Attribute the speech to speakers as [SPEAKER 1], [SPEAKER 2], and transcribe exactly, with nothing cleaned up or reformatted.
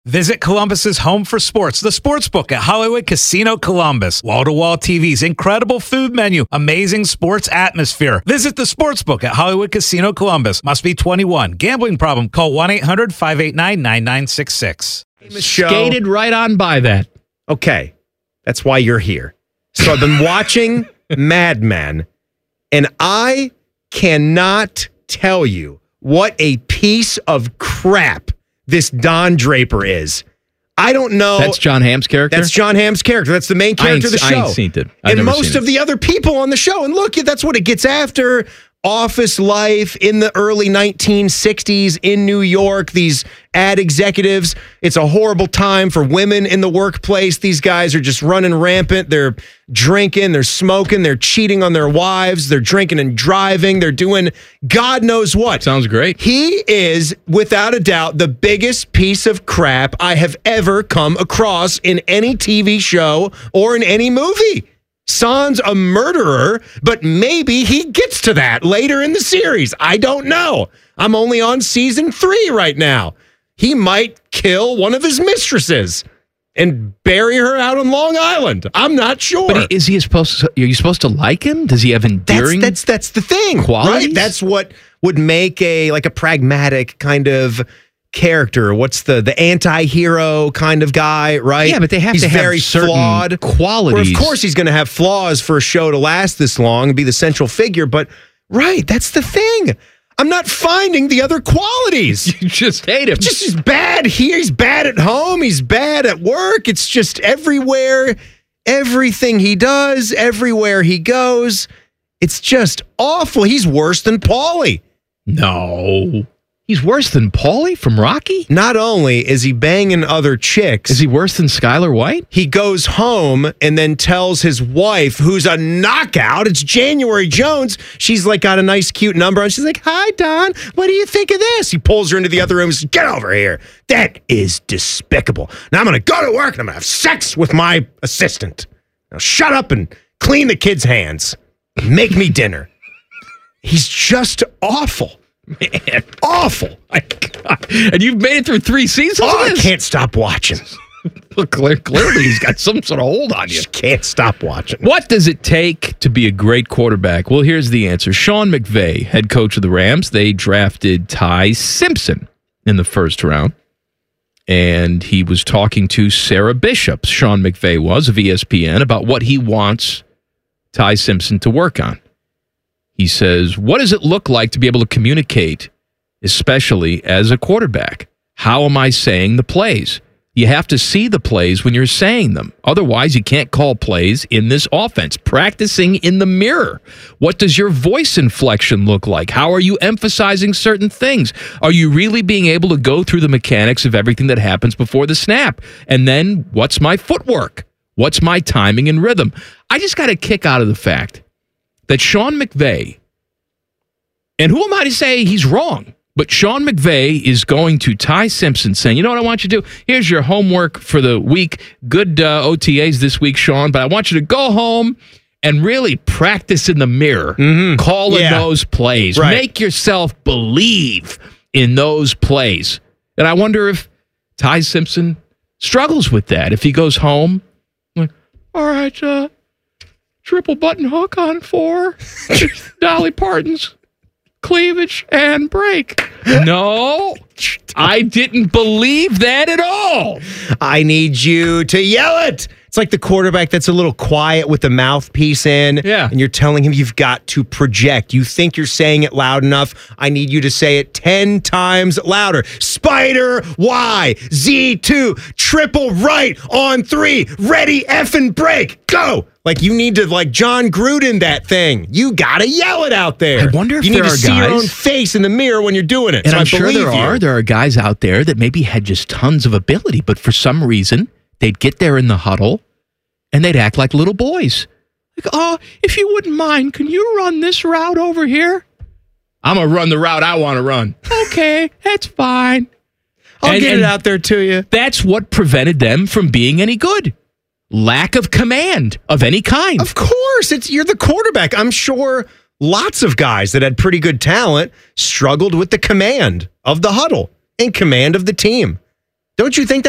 [SPEAKER 1] Visit Columbus's home for sports, the Sportsbook at Hollywood Casino Columbus. Wall-to-wall T Vs, incredible food menu, amazing sports atmosphere. Visit the Sportsbook at Hollywood Casino Columbus. Must be twenty-one. Gambling problem? Call one eight hundred five eight nine nine nine six six.
[SPEAKER 2] Skated right on by that.
[SPEAKER 3] Okay, that's why you're here. So I've been watching Mad Men, and I cannot tell you what a piece of crap this Don Draper is. I don't know.
[SPEAKER 2] That's John Hamm's character?
[SPEAKER 3] That's John Hamm's character. That's the main character of the show.
[SPEAKER 2] I ain't seen it. I've
[SPEAKER 3] and
[SPEAKER 2] never
[SPEAKER 3] most
[SPEAKER 2] seen
[SPEAKER 3] of
[SPEAKER 2] it.
[SPEAKER 3] the other people on the show. And look, that's what it gets after. Office life in the early nineteen sixties in New York. These ad executives. It's a horrible time for women in the workplace. These guys are just running rampant. They're drinking, they're smoking, they're cheating on their wives, they're drinking and driving, they're doing God knows what.
[SPEAKER 2] Sounds great.
[SPEAKER 3] He is, without a doubt, the biggest piece of crap I have ever come across in any T V show or in any movie. Son's a murderer, but maybe he gets to that later in the series. I don't know. I'm only on season three right now. He might kill one of his mistresses and bury her out on Long Island. I'm not sure.
[SPEAKER 2] But is he supposed to, are you supposed to like him? Does he have endearing
[SPEAKER 3] That's that's, that's the thing,
[SPEAKER 2] qualities?
[SPEAKER 3] Right? That's what would make a like a pragmatic kind of character. What's the the anti-hero kind of guy, right?
[SPEAKER 2] Yeah, but they have
[SPEAKER 3] he's
[SPEAKER 2] to have
[SPEAKER 3] very
[SPEAKER 2] certain
[SPEAKER 3] flawed
[SPEAKER 2] qualities.
[SPEAKER 3] Where of course he's going to have flaws for a show to last this long and be the central figure, but right, that's the thing. I'm not finding the other qualities.
[SPEAKER 2] You just hate him.
[SPEAKER 3] Just he's bad here, he's bad at home, he's bad at work. It's just everywhere, everything he does, everywhere he goes. It's just awful. He's worse than Paulie.
[SPEAKER 2] No. He's worse than Paulie from Rocky?
[SPEAKER 3] Not only is he banging other chicks,
[SPEAKER 2] Is he worse than Skylar White?
[SPEAKER 3] he goes home and then tells his wife, who's a knockout, it's January Jones. She's like got a nice, cute number. And she's like, hi, Don, what do you think of this? He pulls her into the other room and says, get over here. That is despicable. Now I'm going to go to work and I'm going to have sex with my assistant. Now shut up and clean the kids' hands. Make me dinner. He's just awful.
[SPEAKER 2] Man.
[SPEAKER 3] Awful.
[SPEAKER 2] My God. And you've made it through three seasons
[SPEAKER 3] Oh,
[SPEAKER 2] of
[SPEAKER 3] I
[SPEAKER 2] this?
[SPEAKER 3] can't stop watching.
[SPEAKER 2] Look, clear, clearly he's got some sort of hold on you.
[SPEAKER 3] Just can't stop watching.
[SPEAKER 2] What does it take to be a great quarterback? Well, here's the answer. Sean McVay, head coach of the Rams, they drafted Ty Simpson in the first round. And he was talking to Sarah Bishop, Sean McVay was, of E S P N, about what he wants Ty Simpson to work on. He says, what does it look like to be able to communicate, especially as a quarterback? How am I saying the plays? You have to see the plays when you're saying them. Otherwise, you can't call plays in this offense. Practicing in the mirror. What does your voice inflection look like? How are you emphasizing certain things? Are you really being able to go through the mechanics of everything that happens before the snap? And then, what's my footwork? What's my timing and rhythm? I just got a kick out of the fact that Sean McVay, and who am I to say he's wrong, but Sean McVay is going to Ty Simpson saying, you know what I want you to do? Here's your homework for the week. Good uh, O T As this week, Sean, but I want you to go home and really practice in the mirror,
[SPEAKER 3] Mm-hmm.
[SPEAKER 2] calling
[SPEAKER 3] Yeah.
[SPEAKER 2] those plays.
[SPEAKER 3] Right.
[SPEAKER 2] Make yourself believe in those plays. And I wonder if Ty Simpson struggles with that. If he goes home, like, all right, uh, triple button hook on four, Dolly Parton's cleavage and break. No, I didn't believe that at all.
[SPEAKER 3] I need you to yell it. It's like the quarterback that's a little quiet with the mouthpiece in.
[SPEAKER 2] Yeah.
[SPEAKER 3] And you're telling him you've got to project. You think you're saying it loud enough. I need you to say it ten times louder. Spider Y, Z two, triple right on three. Ready, effing break. Go. Like you need to like John Gruden that thing. You got to yell it out there.
[SPEAKER 2] I wonder if
[SPEAKER 3] you
[SPEAKER 2] there
[SPEAKER 3] need to
[SPEAKER 2] are
[SPEAKER 3] see your
[SPEAKER 2] guys-
[SPEAKER 3] own face in the mirror when you're doing it.
[SPEAKER 2] And
[SPEAKER 3] so
[SPEAKER 2] I'm
[SPEAKER 3] I
[SPEAKER 2] sure
[SPEAKER 3] believe
[SPEAKER 2] there
[SPEAKER 3] you.
[SPEAKER 2] are. There are guys out there that maybe had just tons of ability, but for some reason, they'd get there in the huddle and they'd act like little boys. Like, oh, if you wouldn't mind, can you run this route over here? I'm going to run the route I want to run. Okay, that's fine.
[SPEAKER 3] I'll
[SPEAKER 2] And-
[SPEAKER 3] get
[SPEAKER 2] and
[SPEAKER 3] it out there to you.
[SPEAKER 2] That's what prevented them from being any good. Lack of command of any kind.
[SPEAKER 3] Of course, it's you're the quarterback. I'm sure lots of guys that had pretty good talent struggled with the command of the huddle and command of the team. Don't you think that?